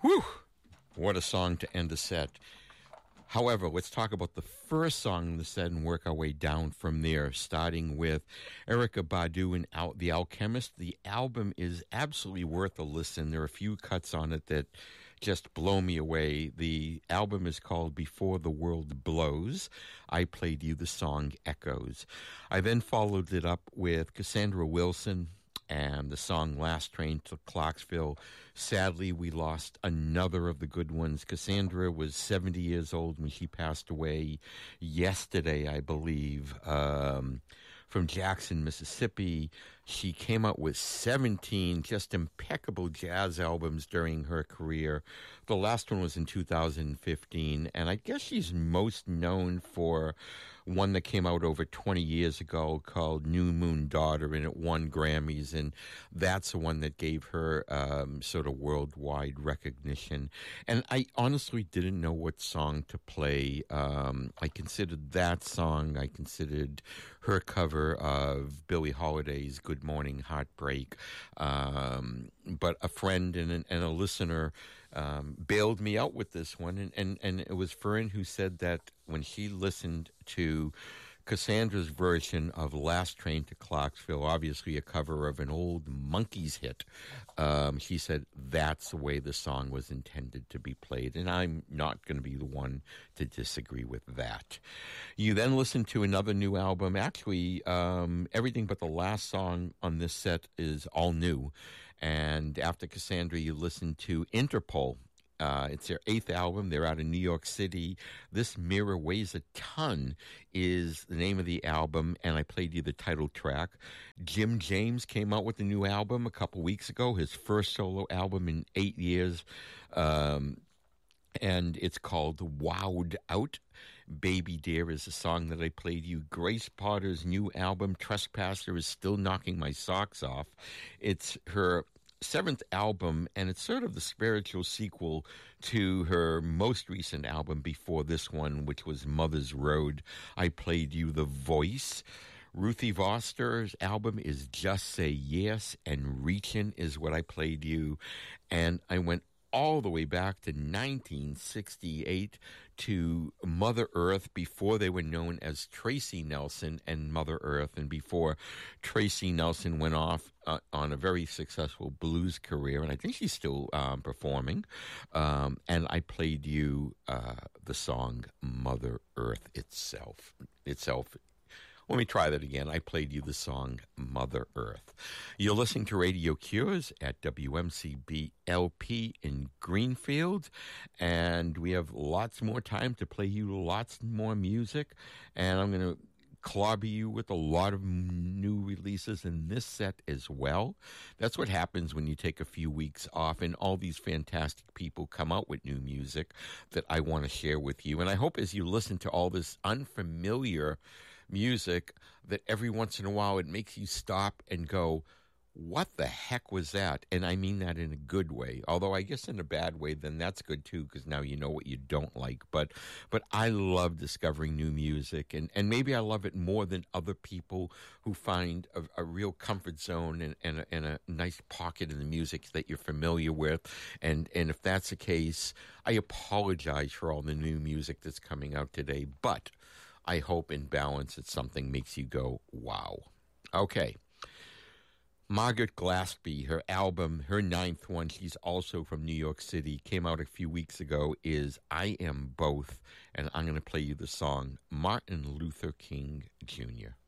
Whew! What a song to end the set. However, let's talk about the first song in the set and work our way down from there, starting with Erykah Badu and The Alchemist. The album is absolutely worth a listen. There are a few cuts on it that just blow me away. The album is called Before the World Blows. I played you the song Echoes. I then followed it up with Cassandra Wilson and the song Last Train to Clarksville. Sadly, we lost another of the good ones. Cassandra was 70 years old when she passed away yesterday, I believe, from Jackson, Mississippi. She came out with 17 just impeccable jazz albums during her career. The last one was in 2015, and I guess she's most known for one that came out over 20 years ago called New Moon Daughter, and it won Grammys, and that's the one that gave her sort of worldwide recognition. And I honestly didn't know what song to play. I considered that song. I considered her cover of Billie Holiday's Good Morning Heartbreak. But a friend and a listener bailed me out with this one. And it was Fern who said that when she listened to Cassandra's version of Last Train to Clarksville, obviously a cover of an old Monkees hit, she said that's the way the song was intended to be played, and I'm not going to be the one to disagree with that. You then listen to another new album. Actually, everything but the last song on this set is all new, and after Cassandra, you listen to Interpol. It's their 8th album. They're out of New York City. This Mirror Weighs a Ton is the name of the album, and I played you the title track. Jim James came out with a new album a couple weeks ago, his first solo album in 8 years, and it's called Wowed Out. Baby Dear is a song that I played you. Grace Potter's new album, Trespasser, is still knocking my socks off. It's her 7th album, and it's sort of the spiritual sequel to her most recent album before this one, which was Mother's Road. I played you The Voice. Ruthie Foster's album is Just Say Yes, and Reachin' is what I played you. And I went all the way back to 1968 to Mother Earth, before they were known as Tracy Nelson and Mother Earth, and before Tracy Nelson went off on a very successful blues career, and I think she's still performing. And I played you the song Mother Earth itself. Let me try that again. I played you the song Mother Earth. You're listening to Radio Cures at WMCB LP in Greenfield, and we have lots more time to play you lots more music, and I'm going to clobber you with a lot of new releases in this set as well. That's what happens when you take a few weeks off and all these fantastic people come out with new music that I want to share with you. And I hope as you listen to all this unfamiliar music that every once in a while it makes you stop and go, what the heck was that? And I mean that in a good way. Although I guess in a bad way, then that's good too, because now you know what you don't like. But I love discovering new music, and maybe I love it more than other people who find a real comfort zone and a nice pocket in the music that you're familiar with. And if that's the case, I apologize for all the new music that's coming out today. But I hope in balance it's something makes you go, wow. Okay. Margaret Glaspie, her album, her 9th one, she's also from New York City, came out a few weeks ago, is I Am Both, and I'm going to play you the song Martin Luther King Jr.